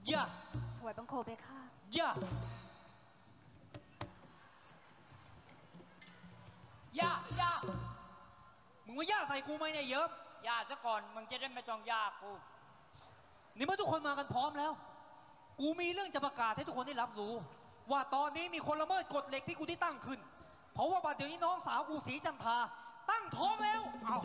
อย่าถวายบังคมเลยค่ะอย่ามึงว่าย่าใส่กูไหมเนี่ยเยิ้มย่าซะก่อนมึงจะได้ไม่ต้องย่ากูนี่เมื่อทุกคนมากันพร้อมแล้วกูมีเรื่องจะประกาศให้ทุกคนได้รับรู้ว่าตอนนี้มีคนละเมิดกฎเหล็กที่กูที่ตั้งขึ้นเพราะว่าบัดเดี๋ยวนี้น้องสาวกูศรีจันทราตั้งท้องแล้วเอา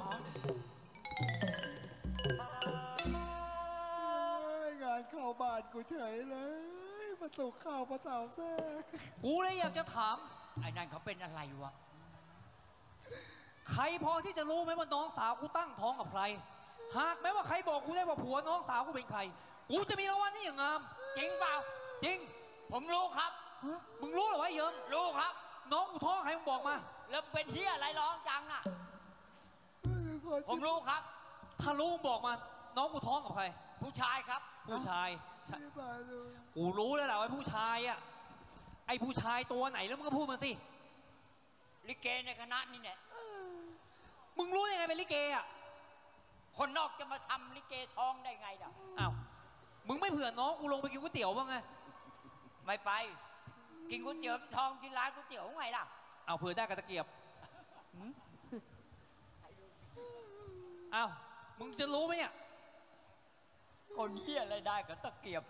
งานเข้าบ้านกูเฉยเลยมาสุกข้าวมาเต่าแทรกกูเลยอยากจะถามไอ้นั่นเขาเป็นอะไรวะใครพอที่จะรู้ไหมว่าน้องสาวกูตั้งท้องกับใครหากแม้ว่าใครบอกกูได้ว่าผัวน้องสาวกูเป็นใครกูจะมีรางวัลที่อย่างงามจริงเปล่าจริงผมรู้ครับมึงรู้เหรอวะเยิ้มรู้ครับน้องกูท้องใครมึงบอกมาแล้วเป็นเฮียอะไรร้องจังอ่ะผมรู้ครับถ้ารู้มึงบอกมาน้องกูท้องกับใครผู้ชายครับผู้ชายกูรู้แล้วแหละว่าผู้ชายอ่ะไอ้ผู้ชายตัวไหนแล้วมึงก็พูดมาสิลิเกในคณะนี่เนี่ยมึงรู้ยังไงเป็นลิเกอ่ะคนนอกจะมาทำลิเกท้องได้ไงเนาะอ้าวมึงไม่เผื่อน้องกูลงไปกินก๋วยเตี๋ยวบ้างไงไม่ไปกินก๋วยเตี๋ยวท้องที่ร้านก๋วยเตี๋ยวไงล่ะเอาเผื่อได้กระตะเกียบอ้าวมึงจะรู้ไหมเนี่ยคนเหี้ยอะไรได้กับตะเกียบ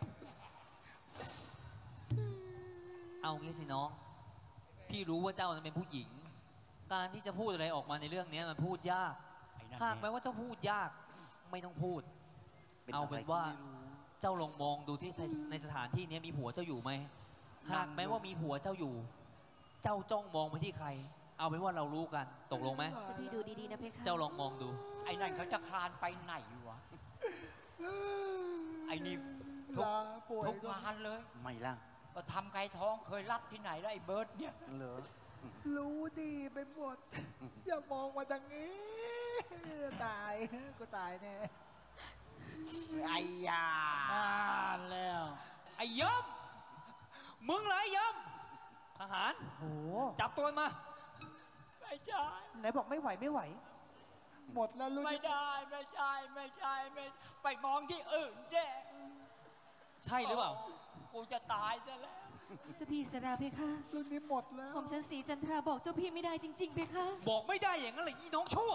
เอางี้สิน้องพี่รู้ว่าเจ้าเป็นผู้หญิงการที่จะพูดอะไรออกมาในเรื่องนี้มันพูดยากหากแม้ว่าเจ้าพูดยากไม่ต้องพูดเอาเป็นว่าเจ้าลองมองดูที่ในสถานที่นี้มีผัวเจ้าอยู่ไหมหากแม้ว่ามีผัวเจ้าอยู่เจ้าจ้องมองไปที่ใครเอาเป็นว่าเรารู้กันตกลงไหมพี่ดูดีๆนะเพคะเจ้าลองมองดูไอ้นั่นเขาจะคลานไปไหนวะไอ้นี่ทุกงานเลยไม่ล่ะก็ทำไก่ท้องเคยรับที่ไหนแล้วไอ้เบิร์ดเนี่ยเหรอรู้ดีไปหมดอย่ามองมาทางนี้ตายกูตายแน่ไอ้ยานานแล้วไอ้ย้มมึงไรย้มทหารโอ้จับตัวมาไม่ใช่ไหนบอกไม่ไหวไม่ไหวหมดแล้วรู้ไม่ได้ไม่ใช่ไปมองที่อื่นแย่ใช่หรือเปล่ากูจะตายซะแล้วเจ้าพี่สราเพคะรุ่นนี้หมดแล้วผมฉันศรีจันทราบอกเจ้าพี่ไม่ได้จริงๆเพคะบอกไม่ได้อย่างนั้นเลยอีน้องชั่ว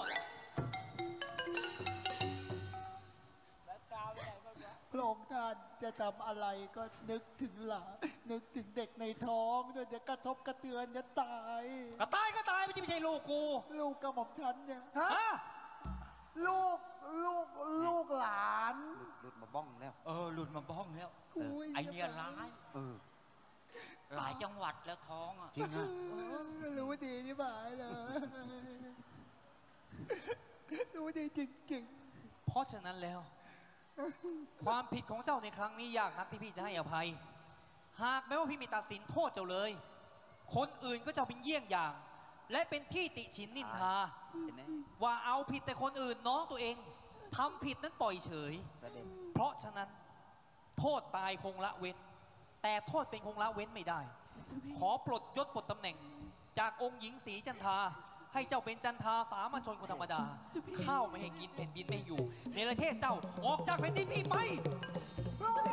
พระองค์ท่านจะทำอะไรก็นึกถึงหลานนึกถึงเด็กในท้องด้วยจะกระทบกระเทือนจะตายก็ตายไม่ใช่ลูกกูลูกกระหม่อมฉันเนี่ยฮะลูกหลานหลุดมาบ้องแล้วหลุดมาบ้องแล้วไอเนี่ยร้ายหลายจังหวัดแล้วท้องอ่ะจริงฮะรู้ดีที่หมายเลยรู้ดีจริงๆเพราะฉะนั้นแล้วความผิดของเจ้าในครั้งนี้ยากนักที่พี่จะให้อภัยหากแม้ว่าพี่มีตัดสินโทษเจ้าเลยคนอื่นก็จะเป็นเยี่ยงอย่างและเป็นที่ติฉินนินทาว่าเอาผิดแต่คนอื่นน้องตัวเองทำผิดนั้นปล่อยเฉยเพราะฉะนั้นโทษตายคงละเว้นแต่โทษเป็นคงละเว้นไม่ได้ขอปลดยศปลดตำแหน่งจากองค์หญิงศรีจันทราให้เจ้าเป็นจันทราสามัญชนคนธรรมดาข้าวไม่ให้กินแผ่นดินไม่อยู่ในประเทศเจ้าออกจากแผ่นดินพี่ไป